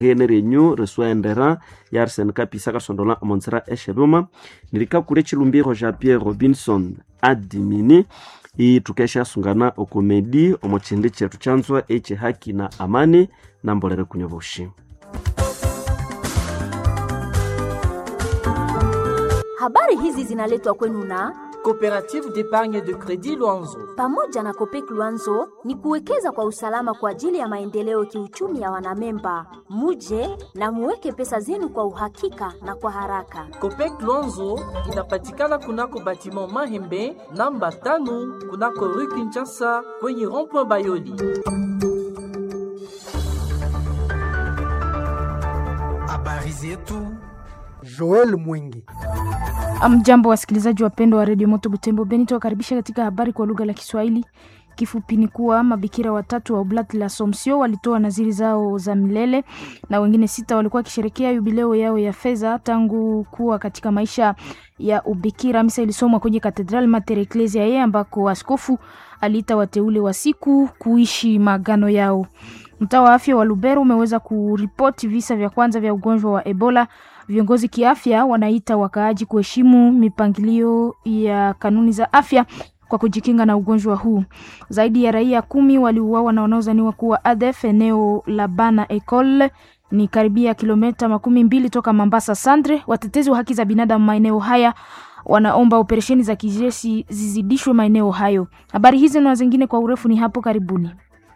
Renyu reswendera yarsen kapisa kasondola monzera eshebuma nilika kure chilumbiro Jean Pierre Robinson adimini tukesha sungana okomedi omochindi chetu chanzwa eche haki na amani na mbolere kunyoboshi. Habari hizi zinaletwa kwenu na Coopérative d'épargne de crédit Luanzo. Pamoja na Copec Luanzo ni kuwekeza kwa usalama kwa ajili ya maendeleo kiuchumi ya wanamemba. Muje na muweke pesa zenu kwa uhakika na kwa haraka. Copec Luanzo inapatikana kunako batiment Mahembe namba 5 kunako rue Kinshasa kwenye rond-point Bayoli. Habari zetu Joel Mwingi. Amjambo wasikilizaji wapendwa wa Radio Moto Butembo Beni, tuwakaribisha katika habari kwa lugha la Kiswahili. Kifupi ni kuwa mabikira watatu wa Oblati la Somsio walitoa naziri zao za milele na wengine 6 walikuwa wakisherehekea jubileo yao ya fedha tangu kuwa katika maisha ya ubikira. Misa ilisomwa kwenye Cathedral Mater Ecclesiae ambako askofu aliita wateule wa siku kuishi magano yao. Mtaa wa afya wa Lubero umeweza kuripoti visa vya kwanza vya ugonjwa wa Ebola. Viongozi kiafya wanaita wakaaji kuheshimu mipangilio ya kanuni za afya kwa kujikinga na ugonjwa huu. Zaidi ya raia 10 waliuawa na wanaozaniwa kuwa ADF eneo la Bana Ecole, ni karibia kilomita 12 toka Mambasa Sandre. Watetezi wa haki za binadamu maeneo haya wanaomba operesheni za kijeshi zizidishwe maeneo hayo. Habari hizi na zingine kwa urefu ni hapo karibuni.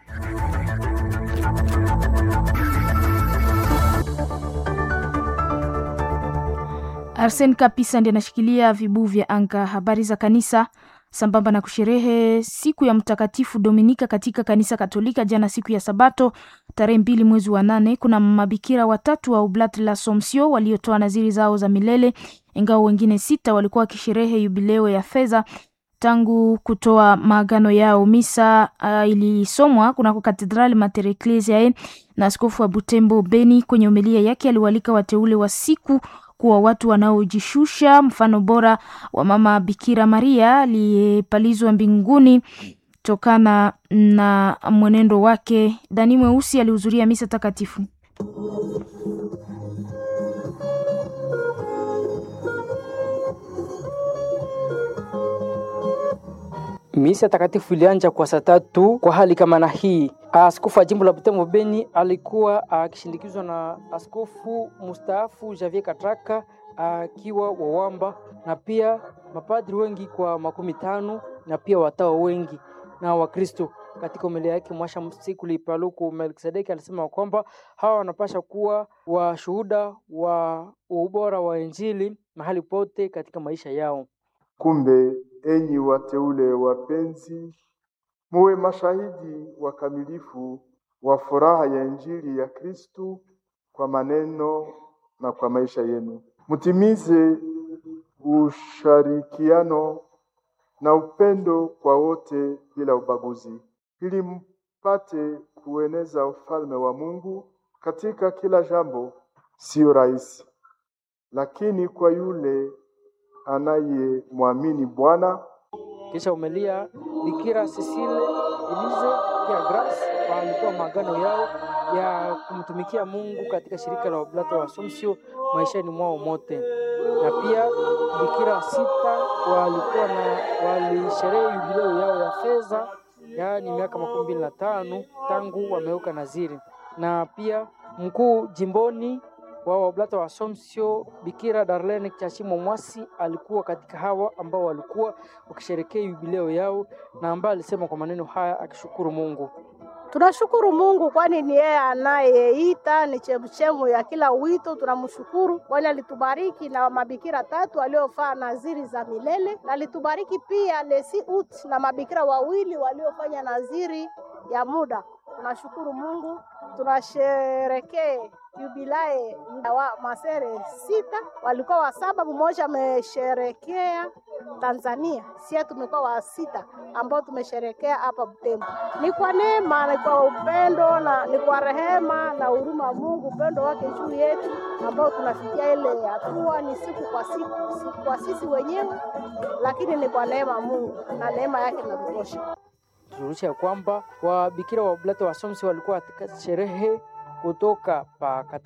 Arsene Kapisa ndiye anashikilia vibu vya anga. Habari za kanisa sambamba na kusherehe siku ya Mtakatifu Dominika katika kanisa Katolika jana siku ya Sabato tarehe 2 mwezi wa 8, kuna mabikira watatu wa Oblati la Somsio waliotoa naziri zao za milele, ingawa wengine 6 walikuwa wakisherehe jubileo ya fedha tangu kutoa maagano yao. Misa ilisomwa kunako Cathedral Mater Ecclesiae na askofu wa Butembo Beni. Kwenye homilia yake aliwalika wateule wa siku kuwa watu wanaojishusha, mfano bora wa mama Bikira Maria aliyepalizwa mbinguni tokana na mwenendo wake. Dani Mweusi alihudhuria misa takatifu. Misa takatifu ilianza kwa saa 3 kwa hali kama na hii. Askofu wa jimbo la Butembo Beni alikuwa akishindikizwa na askofu mustaafu Javier Katraka akiwa wawamba, na pia mapadri wengi kwa 15 na pia watawa wengi na Wakristo. Katika homilia yake Mwasha Msikuli Paluku Melkisedeki alisema kwamba hawa wanapasha kuwa washuhuda wa ubora wa Injili mahali pote katika maisha yao. Kumbe enyi wateule wapenzi, muwe mashahidi wakamilifu wa furaha ya Injili ya Kristu kwa maneno na kwa maisha yenu. Mutimize ushirikiano na upendo kwa wote bila ubaguzi, ili mpate kueneza ufalme wa Mungu katika kila jambo. Sio rahisi, lakini kwa yule anaye muamini Bwana. Kisha umelia Bikira Cecile Elise ya Grace walitoa maagano yao ya kumtumikia Mungu katika shirika la Oblati wa Somsio maishani mwao mote. Na pia Bikira 6 walikuwa na walisherehe jubileo yao ya fedha, yaani miaka 25 tangu wameuka naziri. Na pia mkuu jimboni wa Oblati wa Somsio Bikira Darlene Chashimo Mwasi alikuwa katika hawa ambao walikuwa wakisherehekea jubileo yao, na ambaye alisema kwa maneno haya akishukuru Mungu. Tunashukuru Mungu kwani ni yeye anayeita, ni chemchemu ya kila wito. Tunamshukuru kwani alitubariki na mabikira 3 waliofanya naziri za milele, na alitubariki pia lesi ut na mabikira 2 waliofanya naziri ya muda. Tunashukuru Mungu. Tunasherekea jubilae wa Masere 6, walikuwa wa 7, mmoja amesherekea Tanzania. Sisi tumekuwa wa 6 ambao tumesherekea hapa Butembo. Ni kwa neema, ni kwa upendo na ni kwa rehema na huruma Mungu, upendo wake juu yetu ambao tunafikia ile hatua. Ni siku kwa siku, si kwa sisi wenyewe, lakini ni kwa neema Mungu na neema yake inatosha. Tunaonyesha kwamba wabikira wa Oblati wa Somsio walikuwa katika sherehe kutoka pa